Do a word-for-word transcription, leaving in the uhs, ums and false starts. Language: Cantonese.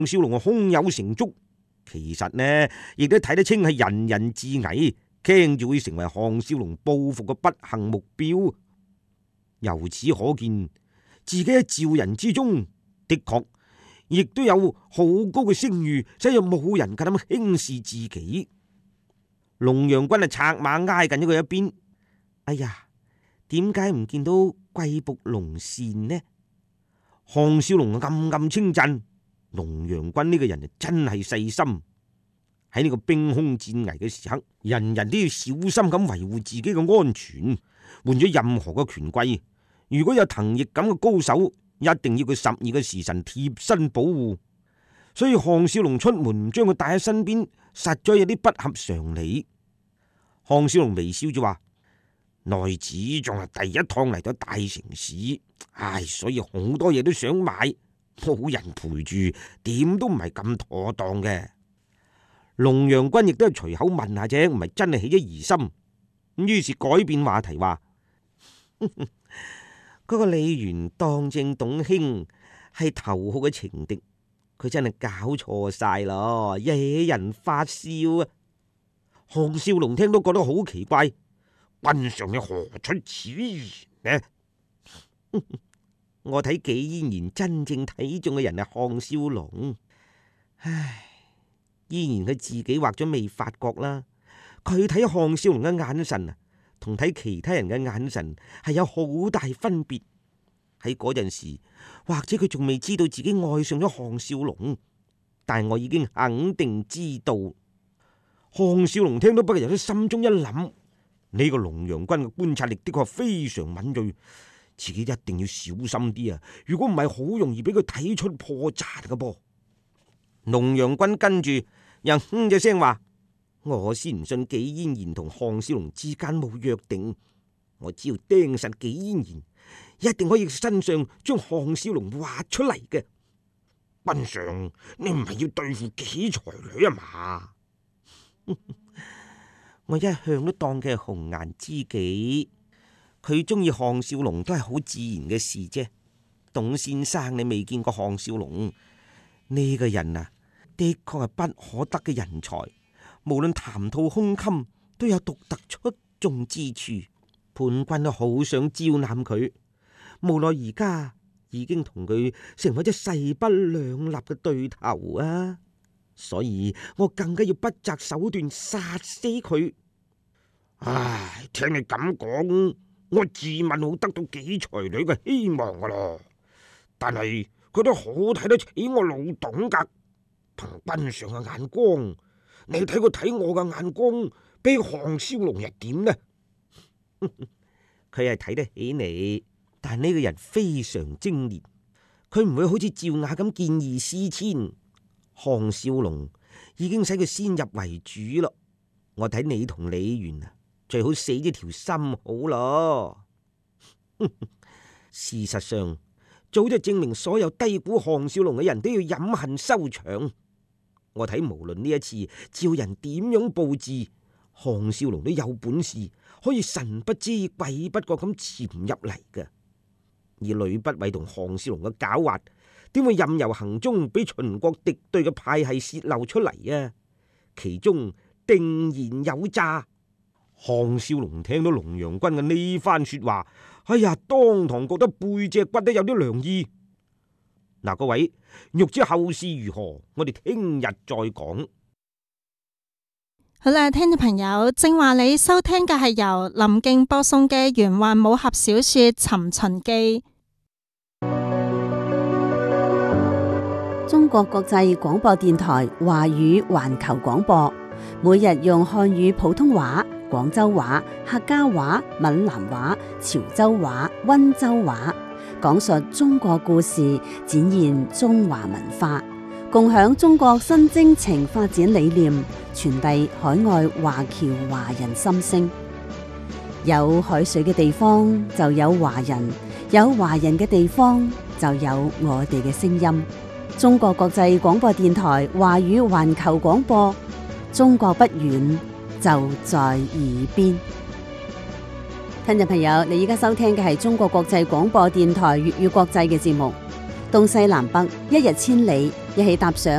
少龍胸有成竹，其實呢亦都睇得清係人人自危，驚住會成為項少龍報復嘅不幸目標。由此可見，自己喺趙人之中的確亦都有好高嘅聲譽，所以冇人夠膽輕視自己。龍陽君啊，策馬挨近咗佢一邊。哎呀，點解唔見到貴僕龍善呢？項少龍暗暗稱讚龍陽君呢個人真係細心。喺呢個兵凶戰危嘅時刻，人人都要小心咁維護自己嘅安全。換咗任何嘅權貴，如果有藤易咁嘅高手，一定要佢十二個時辰貼身保護。所以項少龍出門唔將佢帶喺身邊，實在有啲不合常理。項少龍微笑住話：內子仲係第一趟嚟到大城市，唉，所以好多嘢都想買，冇人陪住，點都唔係咁妥當嘅。龍陽君亦都係隨口問下啫，唔係真係起咗疑心。咁於是改變話題話：嗰個李元當正董卿係頭號嘅情敵，佢真係搞錯晒咯，惹人發笑啊！項少龍聽都覺得好奇怪，君上你何出此言呢？我睇紀嫣然真正睇中嘅人係項少龍，唉，依然佢自己畫咗未發覺啦。佢睇項少龍嘅眼神啊，同睇其他人嘅眼神係有好大分別。喺嗰陣時，或者佢仲未知道自己愛上咗項少龍，但我已經肯定知道。項少龍聽到不由得心中一諗，呢個龍陽君嘅觀察力的確非常敏銳，自己一定要小心啲啊！如果唔係，好容易俾佢睇出破綻噶噃。龍陽君跟住又哼咗聲話：我先唔信紀嫣然同項少龍之間冇約定，我只要盯實紀嫣然，一定可以身上將項少龍畫出嚟嘅。君上，你唔係要對付紀才女啊嘛？我一向都當佢係紅顏知己，佢中意項少龍都係好自然嘅事啫。董先生，你未見過項少龍呢個人啊，的確係不可得嘅人才，無論談吐胸襟都有獨特出眾之處。叛軍都好想招攬佢，無奈而家已經同佢成為咗勢不兩立嘅對頭啊！所以我更加要不擇手段殺死佢。唉，聽你咁講，我自問好得到紀才女嘅希望噶咯。但係佢都好睇得起我老董噶，憑君上嘅眼光，你睇佢睇我嘅眼光比項少龍又點呢？佢係睇得起你，但呢個人非常精煉，佢唔會好似趙雅咁見異思遷。項少龍已經使佢先入為主咯，我睇你同李元啊，最好死咗條心好咯。事實上，早就證明所有低估項少龍嘅人都要飲恨收場。我睇無論呢一次趙人點樣布置，項少龍都有本事可以神不知鬼不覺咁潛入嚟嘅。而呂不韋同項少龍嘅狡猾，點會任由行蹤俾秦國敵對嘅派系洩漏出嚟啊？其中定然有詐。項少龍聽到龍陽君嘅呢番說話，哎呀，當堂覺得背脊骨都有啲涼意。嗱，各位欲知後事如何，我哋聽日再講。 好啦，聽眾朋友，正話你收聽嘅係由林敬播送嘅玄幻武俠小說《尋秦記》。 中國國際廣播電台華語環球廣播，每日用漢語普通話、廣州話、客家話、閩南話、潮州話、溫州話，講述中國故事，展現中華文化，共享中國新征程發展理念，傳遞海外華僑華人心聲。有海水嘅地方就有華人，有華人嘅地方就有我哋嘅聲音。中國國際廣播電台華語環球廣播，中國不遠，就在耳邊。聽眾朋友，你而家收聽嘅係中國國際廣播電台粵語國際嘅節目，東西南北一日千里，一起踏上